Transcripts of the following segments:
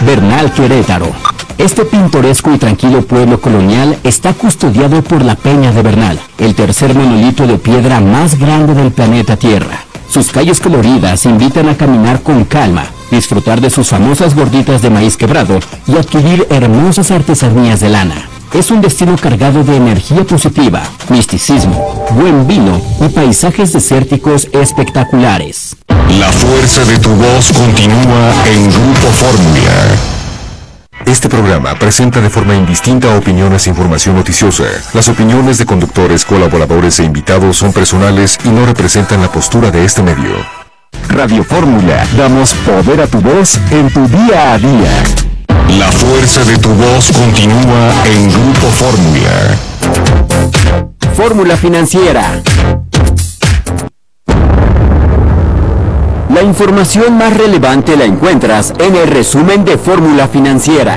Bernal, Querétaro. Este pintoresco y tranquilo pueblo colonial está custodiado por la Peña de Bernal, el tercer monolito de piedra más grande del planeta Tierra. Sus calles coloridas invitan a caminar con calma, disfrutar de sus famosas gorditas de maíz quebrado y adquirir hermosas artesanías de lana. Es un destino cargado de energía positiva, misticismo, buen vino y paisajes desérticos espectaculares. La fuerza de tu voz continúa en Grupo Fórmula. Este programa presenta de forma indistinta opiniones e información noticiosa. Las opiniones de conductores, colaboradores e invitados son personales y no representan la postura de este medio. Radio Fórmula, damos poder a tu voz en tu día a día. La fuerza de tu voz continúa en Grupo Fórmula. Fórmula Financiera. La información más relevante la encuentras en el resumen de Fórmula Financiera.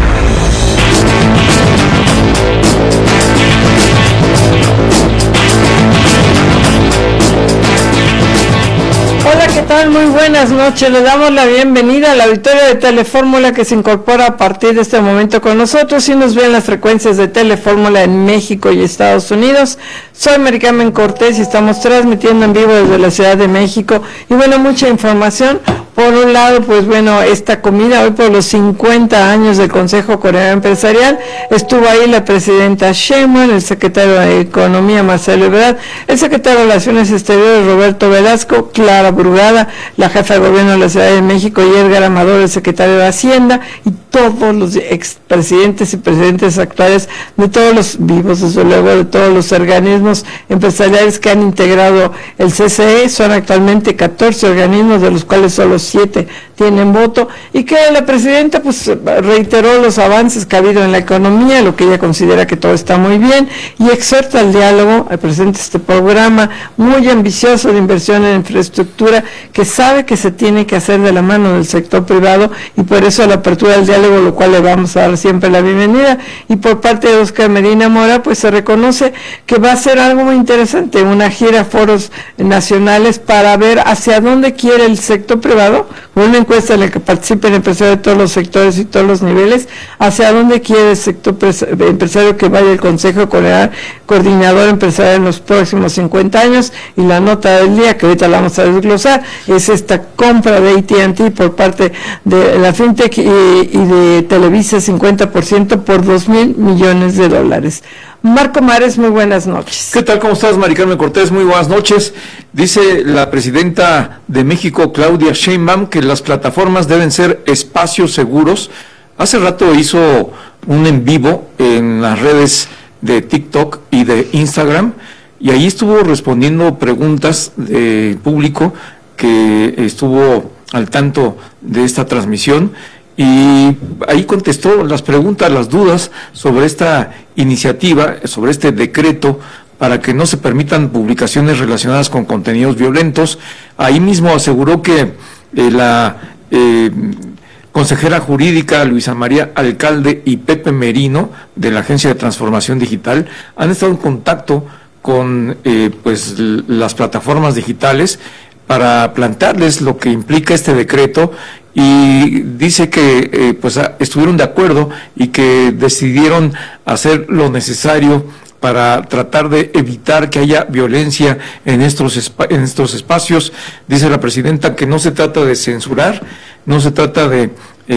Hola, ¿qué tal? Muy buenas noches. Le damos la bienvenida a la auditorio de Telefórmula que se incorpora a partir de este momento con nosotros y nos ve en las frecuencias de Telefórmula en México y Estados Unidos. Soy Mari Carmen Cortés y estamos transmitiendo en vivo desde la Ciudad de México. Y bueno, mucha información. Por un lado, pues bueno, esta comida hoy por los 50 años del Consejo Coreano Empresarial, estuvo ahí la presidenta Sheinbaum, el secretario de Economía Marcelo Ebrard, el secretario de Relaciones Exteriores Roberto Velasco, Clara Brugada, la jefa de gobierno de la Ciudad de México y Edgar Amador, el secretario de Hacienda, y todos los expresidentes y presidentes actuales de todos los vivos, desde luego, de todos los organismos empresariales que han integrado el CCE. Son actualmente 14 organismos, de los cuales solo 7 tienen voto, y que la presidenta pues reiteró los avances que ha habido en la economía, lo que ella considera que todo está muy bien, y exhorta al diálogo. Presenta este programa muy ambicioso de inversión en infraestructura, que sabe que se tiene que hacer de la mano del sector privado, y por eso la apertura del diálogo, lo cual le vamos a dar siempre la bienvenida. Y por parte de Óscar Medina Mora, pues se reconoce que va a ser algo muy interesante, una gira a foros nacionales para ver hacia dónde quiere el sector privado, una encuesta en la que participen empresarios de todos los sectores y todos los niveles, hacia dónde quiere el sector empresario que vaya el Consejo Coordinador Empresarial en los próximos 50 años. Y la nota del día, que ahorita la vamos a desglosar, es esta compra de AT&T por parte de la FinTech y de Televisa, 50% por $2,000 millones. Marco Mares, muy buenas noches. ¿Qué tal? ¿Cómo estás, Mari Carmen Cortés? Muy buenas noches. Dice la presidenta de México, Claudia Sheinbaum, que las plataformas deben ser espacios seguros. Hace rato hizo un en vivo en las redes de TikTok y de Instagram, y ahí estuvo respondiendo preguntas de público que estuvo al tanto de esta transmisión, y ahí contestó las preguntas, las dudas sobre esta iniciativa, sobre este decreto para que no se permitan publicaciones relacionadas con contenidos violentos. Ahí mismo aseguró que la consejera jurídica Luisa María Alcalde y Pepe Merino de la Agencia de Transformación Digital han estado en contacto con pues las plataformas digitales para plantearles lo que implica este decreto, y dice que pues estuvieron de acuerdo y que decidieron hacer lo necesario para tratar de evitar que haya violencia en estos espacios. Dice la presidenta que no se trata de censurar, no se trata de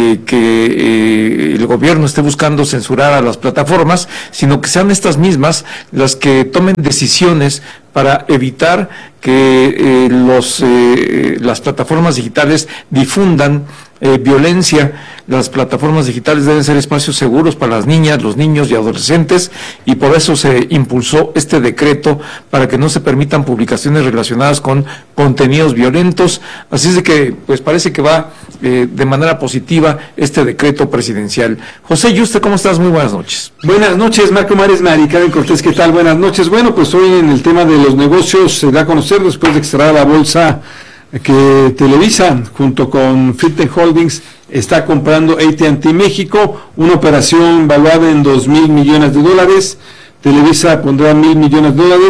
que el gobierno esté buscando censurar a las plataformas, sino que sean estas mismas las que tomen decisiones para evitar que las plataformas digitales difundan violencia. Las plataformas digitales deben ser espacios seguros para las niñas, los niños y adolescentes, y por eso se impulsó este decreto para que no se permitan publicaciones relacionadas con contenidos violentos. Así es de que pues parece que va de manera positiva este decreto presidencial. José Yuste, ¿cómo estás? Muy buenas noches. Buenas noches, Marco Mares, Mari Carmen Cortés, ¿qué tal? Buenas noches. Bueno, pues hoy en el tema de los negocios se da a conocer, después de que cerrara la bolsa, que Televisa junto con Fintech Holdings está comprando AT&T México, una operación valuada en $2,000 millones. Televisa pondrá $1,000 millones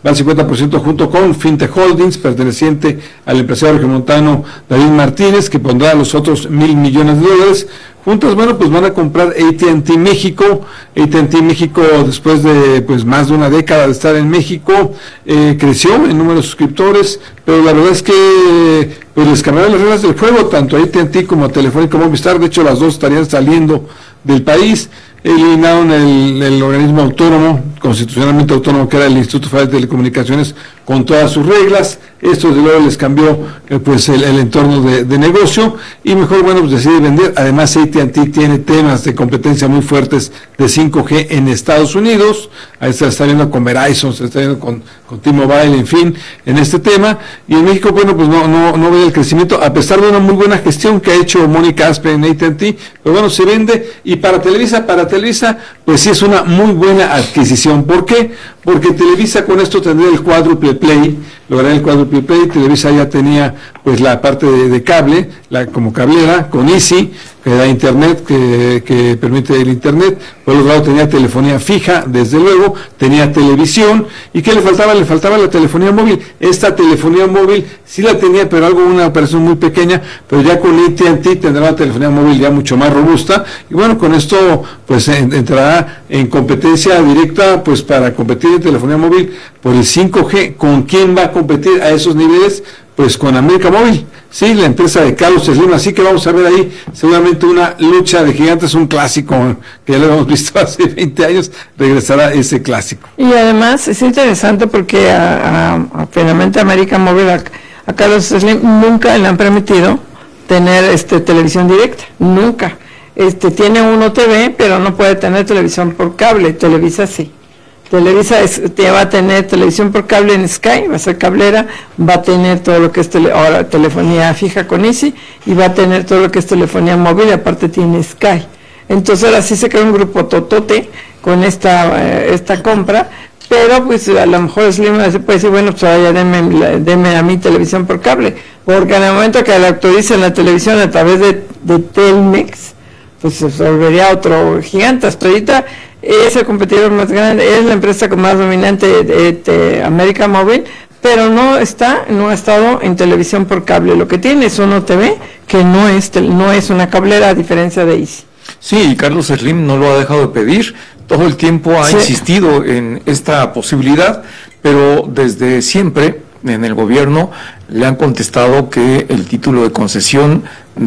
va al 50% junto con Fintech Holdings, perteneciente al empresario regiomontano David Martínez, que pondrá los otros $1,000 millones. Juntas, bueno, pues van a comprar AT&T México. AT&T México, después de pues más de una década de estar en México, creció en número de suscriptores, pero la verdad es que pues les cambiaron las reglas del juego, tanto a AT&T como a Telefónica como a Movistar. De hecho, las dos estarían saliendo del país. Eliminaron el organismo autónomo, constitucionalmente autónomo, que era el Instituto Federal de Telecomunicaciones, con todas sus reglas. Esto desde luego les cambió pues el entorno de negocio, y mejor, bueno, pues decide vender. Además, AT&T tiene temas de competencia muy fuertes de 5G en Estados Unidos. Ahí se está viendo con Verizon, se está viendo con T-Mobile, en fin, en este tema. Y en México, bueno, pues no ve el crecimiento, a pesar de una muy buena gestión que ha hecho Mónica Aspe en AT&T. Pero bueno, se vende. Y para Televisa, pues sí es una muy buena adquisición. ¿Por qué? Porque Televisa con esto tendría el cuádruple play, lograría el cuádruple play. Televisa ya tenía pues la parte de cable, como cablera, con Easy, que da internet, que permite el internet. Por otro lado tenía telefonía fija, desde luego, tenía televisión. ¿Y qué le faltaba? Le faltaba la telefonía móvil. Esta telefonía móvil sí la tenía, pero una operación muy pequeña, pero ya con AT&T tendrá una telefonía móvil ya mucho más robusta. Y bueno, con esto pues entrará en competencia directa, pues para competir en telefonía móvil por el 5G. ¿Con quién va a competir a esos niveles? Pues con América Móvil, sí, la empresa de Carlos Slim. Así que vamos a ver ahí seguramente una lucha de gigantes, un clásico que ya lo hemos visto hace 20 años, regresará ese clásico. Y además es interesante porque finalmente América Móvil, a Carlos Slim nunca le han permitido tener televisión directa, nunca. Tiene Uno TV, pero no puede tener televisión por cable. Televisa sí. Televisa va a tener televisión por cable en Sky, va a ser cablera, va a tener todo lo que es ahora telefonía fija con Easy, y va a tener todo lo que es telefonía móvil, y aparte tiene Sky. Entonces ahora sí se crea un grupo totote con esta compra, pero pues a lo mejor Slim se puede decir, bueno, pues ahora ya deme a mí televisión por cable, porque en el momento que le autoricen la televisión a través de Telmex, pues se volvería otro gigante. Hasta ahorita es el competidor más grande, es la empresa más dominante de América Móvil, pero no ha estado en televisión por cable. Lo que tiene es Uno TV, que no es una cablera, a diferencia de Easy. Sí, Carlos Slim no lo ha dejado de pedir, todo el tiempo ha insistido en esta posibilidad, pero desde siempre en el gobierno le han contestado que el título de concesión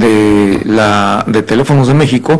de Teléfonos de México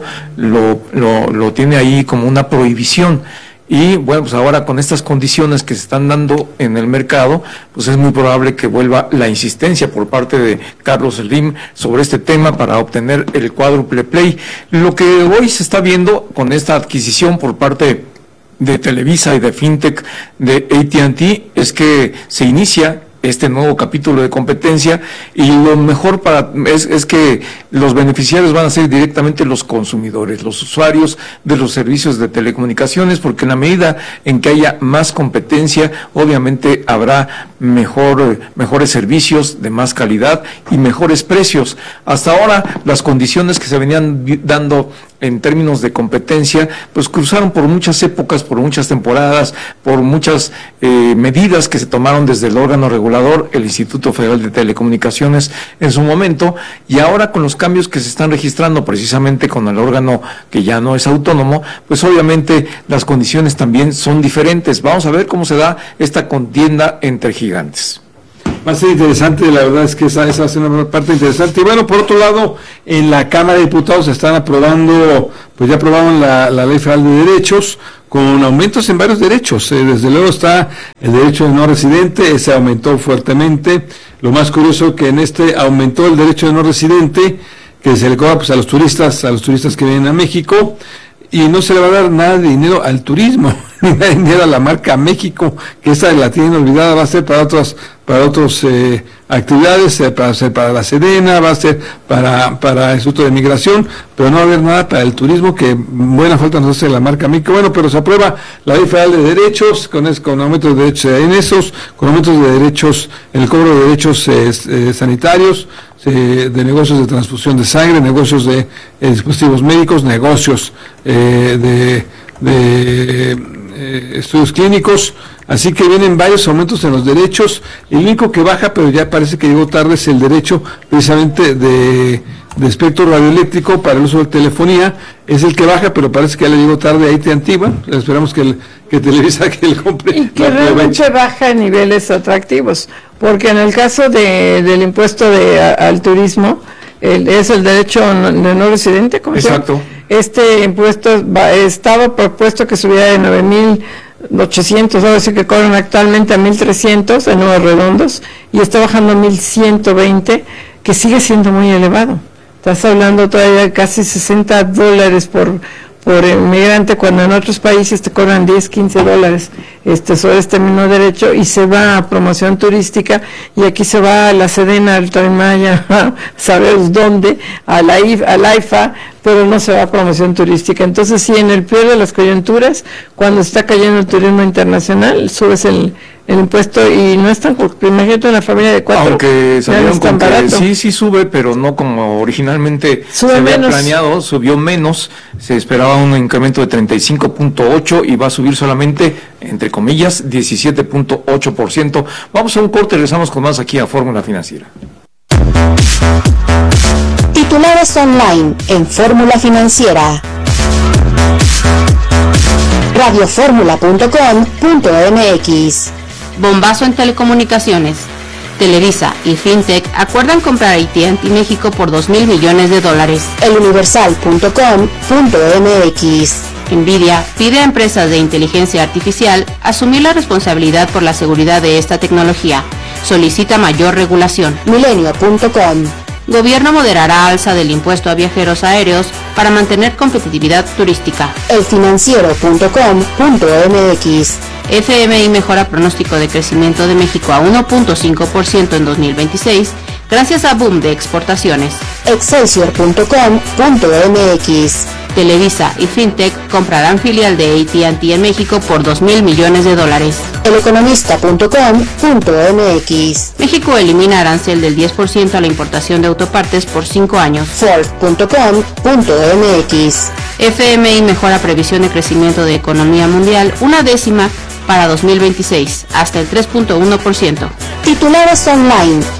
lo tiene ahí como una prohibición. Y bueno, pues ahora con estas condiciones que se están dando en el mercado, pues es muy probable que vuelva la insistencia por parte de Carlos Slim sobre este tema para obtener el cuádruple play. Lo que hoy se está viendo con esta adquisición por parte de Televisa y de Fintech de AT&T es que se inicia este nuevo capítulo de competencia, y lo mejor es que los beneficiarios van a ser directamente los consumidores, los usuarios de los servicios de telecomunicaciones, porque en la medida en que haya más competencia, obviamente habrá mejores servicios de más calidad y mejores precios. Hasta ahora las condiciones que se venían dando en términos de competencia, pues cruzaron por muchas épocas, por muchas temporadas, por muchas medidas que se tomaron desde el órgano regulador, el Instituto Federal de Telecomunicaciones en su momento, y ahora con los cambios que se están registrando precisamente con el órgano que ya no es autónomo, pues obviamente las condiciones también son diferentes. Vamos a ver cómo se da esta contienda entre gigantes. Va a ser interesante, la verdad es que esa va a ser una parte interesante. Y bueno, por otro lado, en la Cámara de Diputados se están aprobando, pues ya aprobaron la Ley Federal de Derechos, con aumentos en varios derechos. Desde luego está el derecho de no residente, ese aumentó fuertemente. Lo más curioso que en aumentó el derecho de no residente, que se le cobra pues a los turistas que vienen a México, y no se le va a dar nada de dinero al turismo, ni nada de dinero a la marca México, que esta la tienen olvidada, va a ser para otras actividades, va a ser para la Sedena, va a ser para el Instituto de Migración, pero no va a haber nada para el turismo, que buena falta nos hace la marca México. Bueno, pero se aprueba la Ley Federal de Derechos, con aumentos de derechos con aumentos de derechos, en el cobro de derechos sanitarios, de negocios de transfusión de sangre, negocios de dispositivos médicos, negocios de estudios clínicos, así que vienen varios aumentos en los derechos. El único que baja, pero ya parece que llegó tarde, es el derecho precisamente de espectro radioeléctrico para el uso de telefonía. Es el que baja, pero parece que ya le llegó tarde a AT&T. Bueno, esperamos que Televisa que le compre. Y que realmente baja a niveles atractivos, porque en el caso del impuesto al turismo, es el derecho de no residente, ¿cómo se llama? Exacto. Este impuesto estaba propuesto que subiera de 9,800, ahora sí que cobran actualmente a 1,300 en números redondos, y está bajando a 1,120, que sigue siendo muy elevado. Estás hablando todavía de casi $60 por inmigrante, cuando en otros países te cobran 10, $15 sobre este mismo derecho, y se va a promoción turística, y aquí se va a la Sedena, al Tren Maya, sabes dónde, a la IFA, pero no se va a promoción turística. Entonces, sí, en el peor de las coyunturas, cuando está cayendo el turismo internacional, subes el impuesto, y no es tan, imagínate una familia de 4. Aunque salieron con que sí sube, pero no como originalmente se había planeado, subió menos, se esperaba un incremento de 35.8 y va a subir solamente, entre comillas, 17.8%. Vamos a un corte y regresamos con más aquí a Fórmula Financiera. Titulares online en Fórmula Financiera. radioformula.com.mx. Bombazo en telecomunicaciones. Televisa y FinTech acuerdan comprar AT&T México por $2,000 millones. eluniversal.com.mx. Nvidia pide a empresas de inteligencia artificial asumir la responsabilidad por la seguridad de esta tecnología. Solicita mayor regulación. Milenio.com. Gobierno moderará alza del impuesto a viajeros aéreos para mantener competitividad turística. elfinanciero.com.mx. FMI mejora pronóstico de crecimiento de México a 1.5% en 2026 gracias a boom de exportaciones. Excelsior.com.mx. Televisa y FinTech comprarán filial de AT&T en México por $2,000 millones. Eleconomista.com.mx. México elimina arancel del 10% a la importación de autopartes por 5 años. Ford.com.mx. FMI mejora previsión de crecimiento de economía mundial 1/10 para 2026, hasta el 3.1%. Titulares online